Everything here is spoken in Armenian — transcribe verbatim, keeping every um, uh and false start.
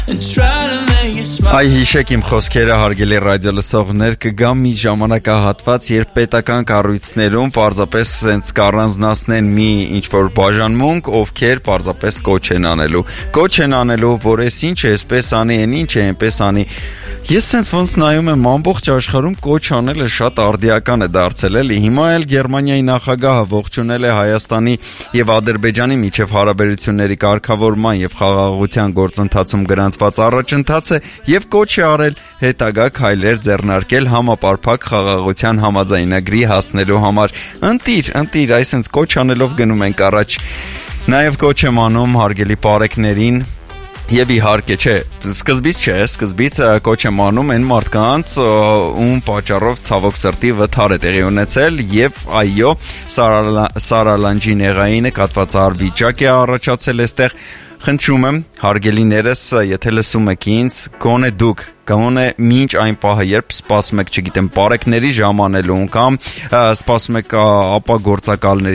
Այ հիշեք իմ խոսքերը, հարգելի ռադիո լսողներ, կգա մի ժամանակահատված, երբ պետական կառույցներում պարզապես սենց կառանձնացնեն մի ինչ-որ բաժանմունք, ովքեր պարզապես կոչ են անելու։ Կոչ են անելու, որ ես ինչ է, այսպես անի, են ինչ է, այնպես անի։ Ես սենց ոնց նայում եմ, ամբողջ աշխարհում կոչ անելը շատ արդիական է դարձել, էլի։ Հիմա էլ Գերմանիայի նախագահը ողջունել է Հայաստանի եւ Ադրբեջանի միջև հարաբերությունների կարգավորման եւ խաղաղության գործընթացում գրանցված առաջընթացը եւ կոչ է արել հետագա քայլեր ձեռնարկել համապարփակ խաղաղության համաձայնագրի հասնելու համար։ Ընտիր, ընտիր, այսինքն կոչ անելով գնում ենք առաջ։ Նաեւ կոչ եմ անում հարգելի բարեկներին Եվ իհարկե, չէ, սկզբից չէ, սկզբից կոչ եմ անում այն մարդկանց, ում պատճառով ցավոք սրտի վթար է տեղի ունեցել եւ այո, Սարալանջի նեղային նկատված վիճակ է առաջացել այստեղ։ Խնդրում եմ, հարգելիներս, եթե լսում եք ինձ, գոնե դուք գոնե մինչ այն պահը, երբ սպասում եք, չգիտեմ, բարեկների ժամանելուն կամ սպասում եք ապա գործակալների